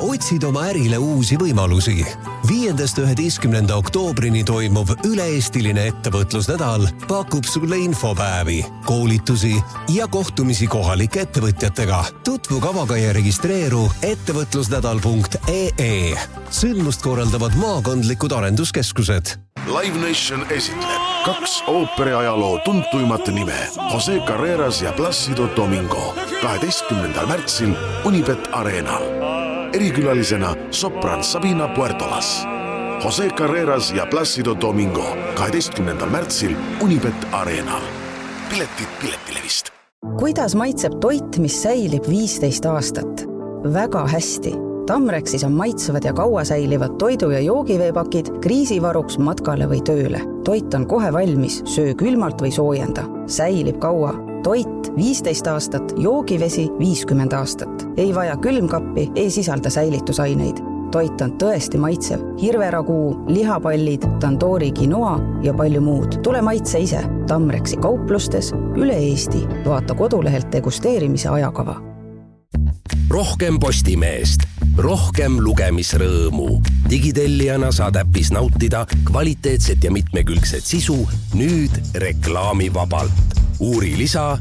otsid oma ärile uusi võimalusi. 5.–11. oktoobrini toimuv üle-eestiline ettevõtlusnädal pakub sulle infopäevi, koolitusi ja kohtumisi kohalike ettevõtjatega. Tutvu kavaga ja registreeru ettevõtlusnädal.ee. Sündmust korraldavad maakondlikud arenduskeskused. Live Nation esitleb 2 ooperiajaloo tuntuimat nime Jose Carreras ja Plácido Domingo 12. märtsil Unibet Arenal. Erikülalisena sopran Sabina Puertolas. Jose Carreras ja Plácido Domingo 12. märtsil Unibet Arenal. Piletid Piletilevist. Kuidas maitseb toit, mis säilib 15 aastat? Väga hästi. Tamrexis on maitsevad ja kaua säilivad toidu- ja joogiveepakid kriisivaruks matkale või tööle. Toit on kohe valmis, söö külmalt või soojenda. Säilib kaua. Toit 15 aastat, joogivesi 50 aastat. Ei vaja külmkappi, ei sisalda säilitusaineid. Toit on tõesti maitsev. Hirveraguu, lihapallid, tandoori quinoa ja palju muud. Tule maitse ise. Tamrexi kauplustes üle Eesti. Vaata kodulehelt degusteerimise ajakava. Rohkem Postimeest, rohkem lugemisrõõmu. Digitellijana saad äpis nautida kvaliteetset ja mitmekülgset sisu nüüd reklaamivabalt. Uuri lisa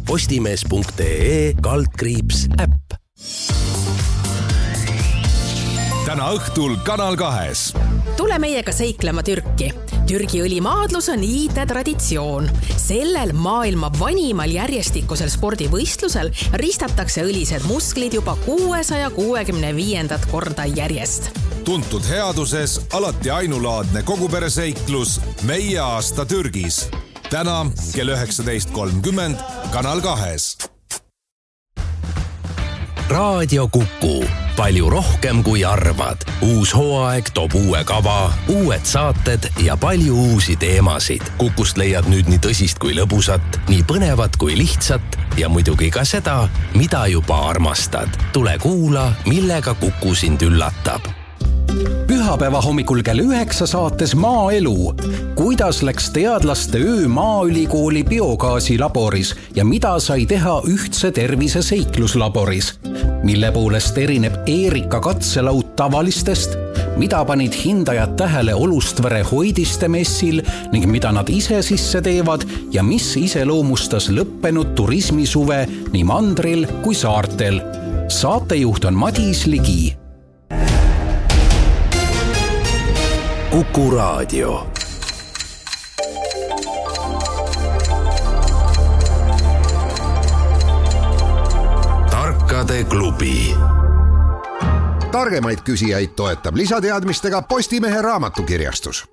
postimees.ee/äpp. Täna õhtul Kanal 2. Tule meiega seiklema Türki. Türgi õlimaadlus on IT-traditsioon. Sellel maailma vanimal järjestikusel spordivõistlusel ristatakse õlised musklid juba 665. korda järjest. Tuntud headuses alati ainulaadne kogupereseiklus Meie aasta Türgis. Täna kell 19.30 Kanal 2. Raadio Kuku. Palju rohkem kui arvad. Uus hooaeg toob uue kava, uued saated ja palju uusi teemasid. Kukust leiad nüüd nii tõsist kui lõbusat, nii põnevat kui lihtsat ja muidugi ka seda, mida juba armastad. Tule kuula, millega Kuku sind üllatab. Pühapäeva hommikul kell 9 saates Maaelu. Kuidas läks teadlaste öö Maaülikooli biogaasilaboris ja mida sai teha ühtse tervise seikluslaboris? Mille poolest erineb Eerika katselaud tavalistest? Mida panid hindajad tähele Olustvere hoidiste messil ning mida nad ise sisse teevad ja mis iseloomustas lõppenud turismisuve nii mandril kui saartel? Saatejuht on Madis Ligi. Kuku Raadio. Tarkade klubi. Targemaid küsijaid toetab lisateadmistega Postimehe raamatukirjastus.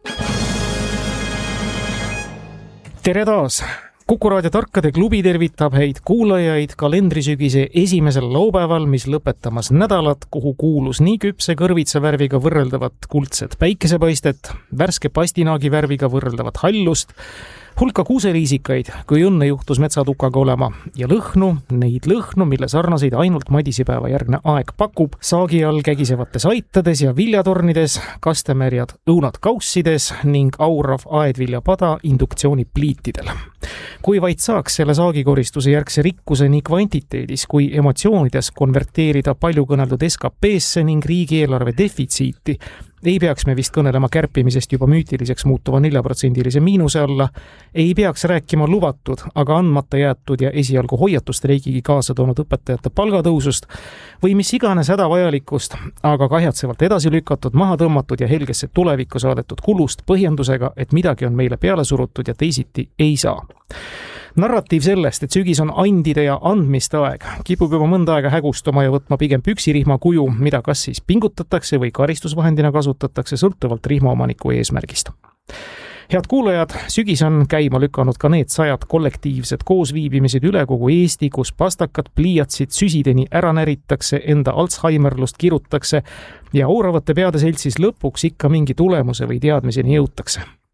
Tere taas! Kuku Raadio Tarkade klubi tervitab häid kuulajaid kalendrisügise esimesel laupäeval, mis lõpetamas nädalat, kuhu kuulus nii küpse kõrvitsa värviga võrreldavat kuldset päikesepaistet, värske pastinaagi värviga võrreldavat hallust, hulka kuuseliisikaid, kui õnne juhtus metsatukaga olema, ja neid lõhnu, mille sarnaseid ainult madisipäeva järgne aeg pakub, saagi all kägisevates aitades ja viljatornides, kastemärjad õunad kaussides ning aurav aedviljapada induktsioonipliitidel. Kui vaid saaks selle saagikoristuse järgse rikkuse nii kvantiteedis kui emotsioonides konverteerida palju kõneldud SKP-sse ning riigieelarve defitsiiti, ei peaks me vist kõnelema kärpimisest juba müütiliseks muutuva 4% miinuse alla, ei peaks rääkima lubatud, aga andmata jäetud ja esialgu hoiatustreigigi kaasa toonud õpetajate palgatõusust või mis iganes hädavajalikust, aga kahjatsevalt edasi lükatud, maha tõmmatud ja helgesse tulevikku saadetud kulust põhjendusega, et midagi on meile peale surutud ja teisiti ei saa. Narratiiv sellest, et sügis on andide ja andmiste aeg, kipub juba mõnda aega hägustuma ja võtma pigem püksirihma kuju, mida kas siis pingutatakse või karistusvahendina kasutatakse sõltuvalt rihmaomaniku eesmärgist. Head kuulajad, sügis on käima lükanud ka need 100 kollektiivsed koosviibimised üle kogu Eesti, kus pastakad, pliiatsid süsideni ära näritakse, enda Alzheimerlust kirutakse ja auravate peade seltsis lõpuks ikka mingi tulemuse või teadmiseni jõutakse.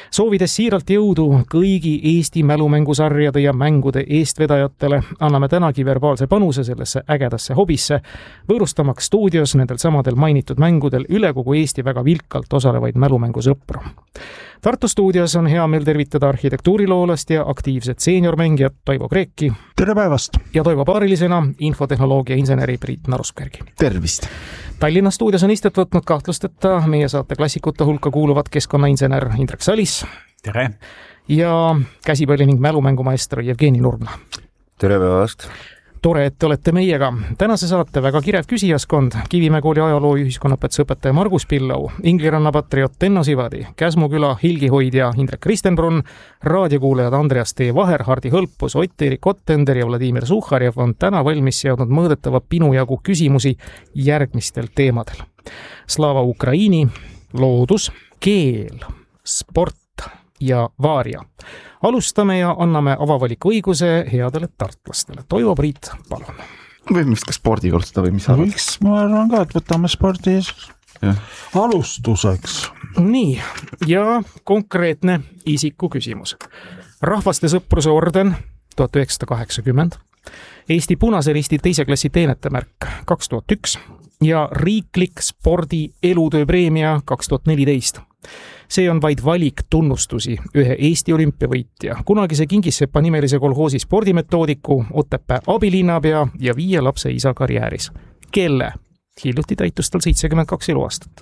Soovides siiralt jõudu kõigi Eesti mälumängusarjade ja mängude eestvedajatele, anname tänagi verbaalse panuse sellesse ägedasse hobisse, võõrustamaks stuudios nendel samadel mainitud mängudel üle kogu Eesti väga vilkalt osalevaid mälumängusõpru. Tartu stuudios on hea meel tervitada arhitektuuriloolast ja aktiivset seeniormängijat Toivo Kreeki. Tere päevast! Ja Toivo paarilisena infotehnoloogia inseneri Priit Narusbergi. Tervist! Tallinna stuudios on istet võtnud kahtlusteta meie saate klassikute hulka kuuluvad keskkonnainsener Indrek Salis. Tere! Ja käsipalli ning mälumängumaestro Jevgeni Nurmna. Tere päevast! Tore, et olete meiega. Tänase saate väga kirev küsijaskond, Kivimäe kooli ajaloo ühiskonnaõpetuse õpetaja Margus Pillau, Ingliranna patrioot Enno Sivadi, Käsmuküla hilgihoidja Indrek Kristenbrunn, raadiokuulajad Andreas T. Vaher, Hardi Hõlpus, Ott-Erik Ottender ja Vladimir Suhharjev on täna valmis seadnud mõõdetava pinujagu küsimusi järgmistel teemadel. Slava Ukraini, loodus, keel, sport ja vaaria. Alustame ja anname avavaliku õiguse headele tartlastele. Toivo, Priit, palun. Võime vist ka spordi alustada või mis arvad? Võiks, ma arvan ka, et võtame spordi alustuseks. Nii, ja konkreetne isiku küsimus. Rahvaste sõpruse orden 1980, Eesti Punase Risti teise klassi teenetemärk 2001 ja riiklik spordi elutööpreemia 2014. See on vaid valik tunnustusi ühe Eesti olümpiavõitja, kunagise Kingissepa nimelise kolhoosi spordimetoodiku, Otepää abilinnapea ja 5 lapse isa karjääris. Kelle? Hiljuti täitus tal 72 eluaastat.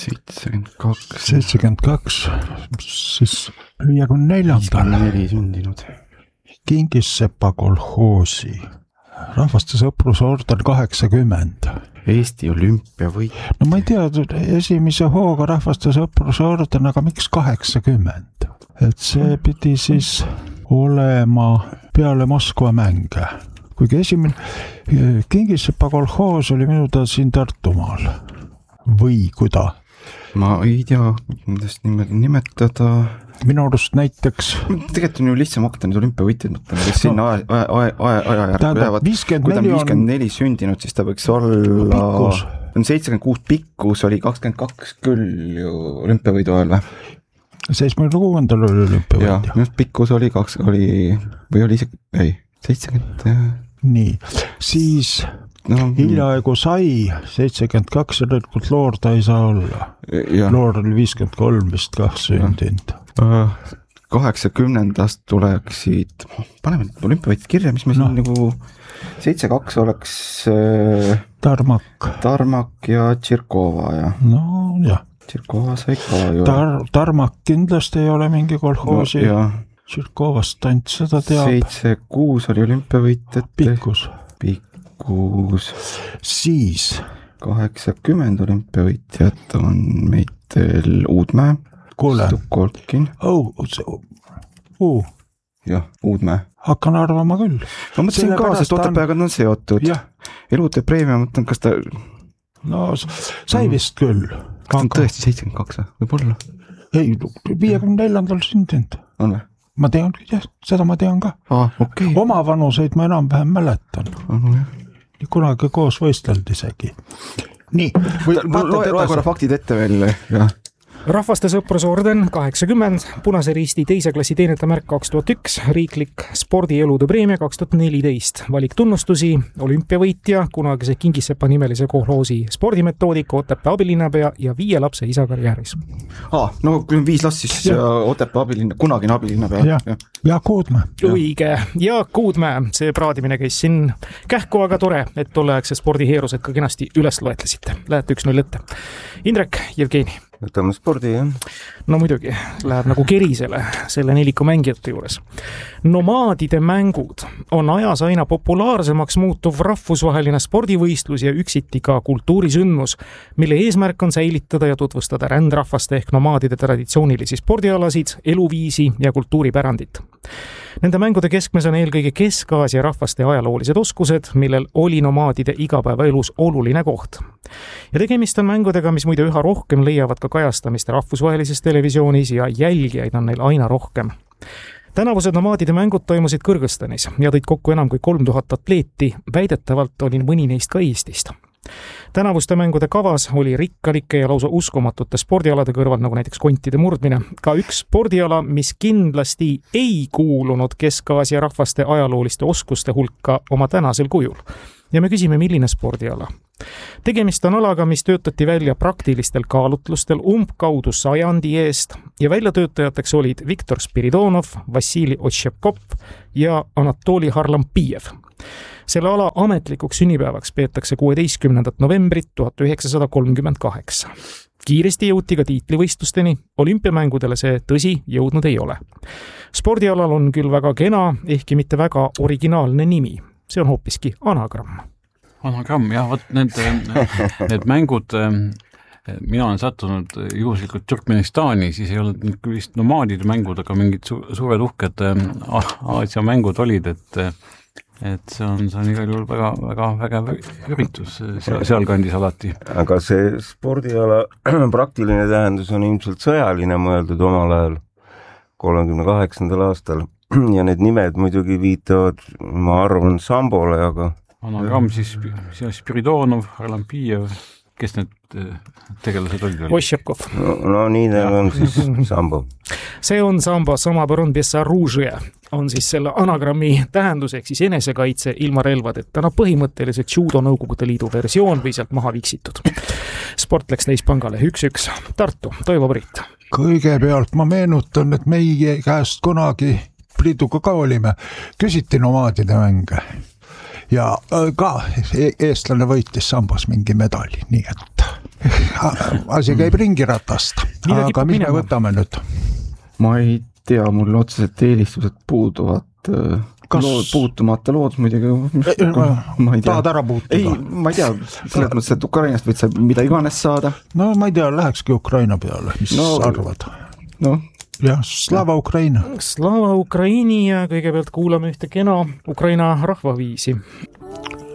72, siis 54. sündinud. Kingissepa kolhoosi. Rahvaste sõpruse orden 80. Eesti olümpiavõit. No ma ei tea, esimese hooga rahvaste sõpruse orden, aga miks 80? Et see pidi siis olema peale Moskva mänge. Kuigi esimene Kingissepa kolhoos oli minu ta siin Tartumaal. Või kuda? Ma ei tea, kuidas nimetada. Minu arust näiteks... Tegelikult on ju lihtsam hakata nüüd olümpiavõitjad mõtlema, kes sinna ajajärgu jäävad. Kui ta on 54 sündinud, siis ta võiks olla... Pikkus. On 76 pikkus, oli 22 küll ju olümpiavõidu ajal või? 76. oli olümpiavõitja. Jah, just pikkus oli 2, või oli isegi... Ei, 70... Nii, siis... Hiljaaegu sai 72 ja lõdkult Loor ta ei saa olla. Loor oli 53 vist kah sündinud. 80-ndast tuleksid, paneme olümpiavõitjad kirja, mis me siin nagu 72 oleks Tarmak ja Tširkova ja. No jah. Tširkova sai ka ju. Tarmak kindlasti ei ole mingi kolhoosi. Tširkovast ainult seda teab. 76 oli olümpiavõitjad. Pikkus. Siis 80 olümpiavõitjad on meitel Uudmäe, Stukkolkin. Jah, Uudmäe. Hakkan arvama küll. Ma mõtlesin ka, sest Otepääga on seotud. Elutöö preemia, mõtlen, kas ta... No, sai vist küll. Kas ta on tõesti 72, võib-olla? Ei, 54. sündinud. On või? Ma tean, seda ma tean ka. Okay. Oma vanuseid ma enam-vähem mäletan. Kunagi koos võisteldi isegi. Nii. Loe korra faktid ette veel. Rahvaste sõpruse orden 80, Punase Risti teise klassi teenetemärk 2001, riiklik spordi elutöö preemia 2014, valik tunnustusi, olümpiavõitja, kunagise Kingissepa nimelise kolhoosi spordimetoodiku, Otepää abilinnapea ja 5 lapse isa karjääris. No kui on 5 last, siis Otepää kunagine abilinnapea. Jaak Uudmäe. Õige, Jaak Uudmäe, see praadimine käis siin kähku, aga tore, et tolleaegse spordiheerused ka kenasti üles loetlesite. Lähete 1-0 ette. Indrek, Jevgeni. Võtame spordi, jah? No muidugi, läheb nagu kerisele selle neliku mängijate juures. Nomaadide mängud on ajas aina populaarsemaks muutuv rahvusvaheline spordivõistlus ja üksiti ka kultuurisündmus, mille eesmärk on säilitada ja tutvustada rändrahvaste ehk nomaadide traditsioonilisi spordialasid, eluviisi ja kultuuripärandit. Nende mängude keskmes on eelkõige Kesk-Aasia rahvaste ajaloolised oskused, millel oli nomaadide igapäevaelus oluline koht. Ja tegemist on mängudega, mis muide üha rohkem leiavad ka kajastamist rahvusvahelises televisioonis ja jälgijaid on neil aina rohkem. Tänavused nomaadide mängud toimusid Kõrgõzstanis ja tõid kokku enam kui 3000 atleeti, väidetavalt oli mõni neist ka Eestist. Tänavuste mängude kavas oli rikkalike ja lausa uskumatute spordialade kõrval, nagu näiteks kontide murdmine, ka üks spordiala, mis kindlasti ei kuulunud Kesk-Aasia rahvaste ajalooliste oskuste hulka oma tänasel kujul. Ja me küsime, milline spordiala? Tegemist on alaga, mis töötati välja praktilistel kaalutlustel umbkaudu 100 eest ja väljatöötajateks olid Viktor Spiridonov, Vassili Otšepkov ja Anatoli Harlampijev. Selle ala ametlikuks sünnipäevaks peetakse 16. novembrit 1938. Kiiresti jõuti ka tiitlivõistlusteni, olümpiamängudele see tõsi jõudnud ei ole. Spordialal on küll väga kena, ehkki mitte väga originaalne nimi. See on hoopiski anagramm. Anagramm, jah, võt need mängud, mina olen sattunud juhuslikult Turkmenistani, siis ei olnud küll vist nomaadide mängud, aga mingid suured uhked Aasia mängud olid, et see on igal juhul väga vägev üritus sealkandis alati. Aga see spordiala praktiline tähendus on ilmselt sõjaline mõeldud omal ajal 38. aastal ja need nimed muidugi viitavad, ma arvan, sambole, aga anagramm siis Spiridonov, Harlampijev, kes need tegelased olid? Otšepkov. No nii on siis sambo. See on samba sama baron без оружия, on siis selle anagrammi tähendus, ehk siis enesekaitse ilma relvadeta. Põhimõtteliselt judo Nõukogude Liidu versioon või sealt maha viksitud. Sport läks Leispangale 1-1. Tartu, Toivo Priit. Kõigepealt ma meenutan, et meie käest kunagi Priiduga ka olime, küsiti nomaadide mänge ja ka eestlane võitis sambas mingi medali, nii et asi käib ringiratast. Aga mis me võtame nüüd? Ma ei tea, mul otseselt eelistused puuduvad. Puutumata lood muidugi. Ma ei tea. Tahad ära puutuda? Ei, ma ei tea. Selles mõttes, et Ukrainast võid sa mida iganes saada. No ma ei tea, lähekski Ukraina peale. Mis arvad? Ja, Slava Ukraina. Slava Ukraini ja kõigepealt kuulame ühte kena Ukraina rahvaviisi.